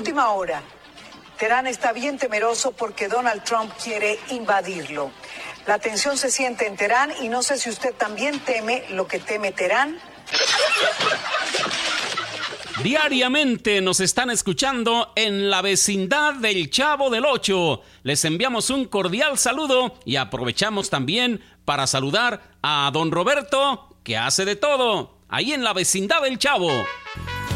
última hora, Teherán está bien temeroso porque Donald Trump quiere invadirlo. La tensión se siente en Teherán y no sé si usted también teme lo que teme Teherán. Diariamente nos están escuchando en la vecindad del Chavo del Ocho. Les enviamos un cordial saludo y aprovechamos también para saludar a don Roberto, que hace de todo ahí en la vecindad del Chavo.